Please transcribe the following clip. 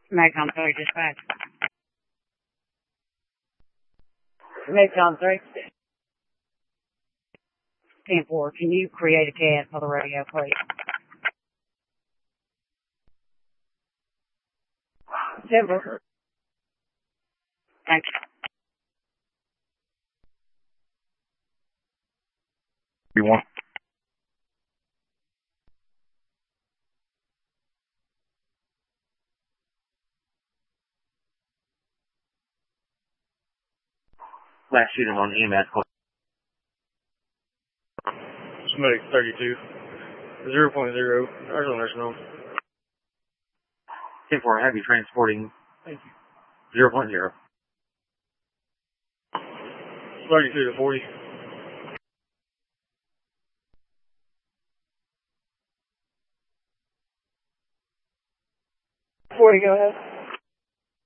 Macon 3 dispatch. Macon 3. 10-4, can you create a CAD for the radio, please? 10-4. Thank you. You want? Last shooting on EMS. Medic 32. 0.0. Arizona nursing home. 10-4, have you transporting? Thank you. 0.0. 32 to 40. 40, go ahead.